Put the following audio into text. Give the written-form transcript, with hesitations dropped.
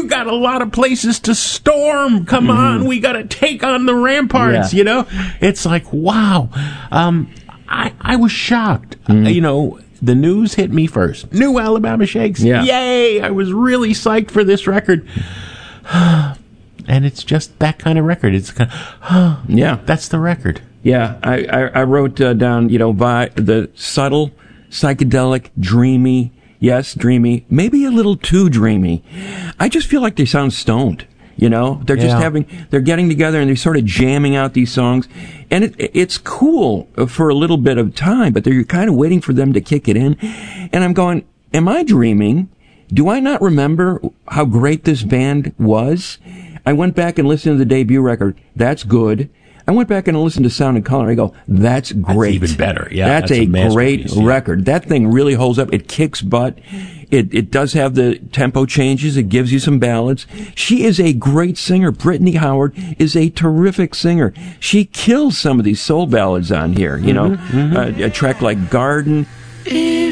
you got a lot of places to storm. Come on, we got to take on the ramparts, you know? It's like, wow. I was shocked. You know, the news hit me first. New Alabama Shakes. Yeah. Yay! I was really psyched for this record. And it's just that kind of record. It's kind of, that's the record. Yeah, I wrote down, you know, the subtle, psychedelic, dreamy, dreamy, maybe a little too dreamy. I just feel like they sound stoned, you know? They're just they're getting together and they're sort of jamming out these songs. And it's cool for a little bit of time, but you're kind of waiting for them to kick it in. And I'm going, am I dreaming? Do I not remember how great this band was? I went back and listened to the debut record. That's good. I went back and listened to Sound and Color. I go, that's great. That's even better. Yeah, that's a great record. That thing really holds up. It kicks butt. It does have the tempo changes. It gives you some ballads. She is a great singer. Brittany Howard is a terrific singer. She kills some of these soul ballads on here. You know, a track like Garden.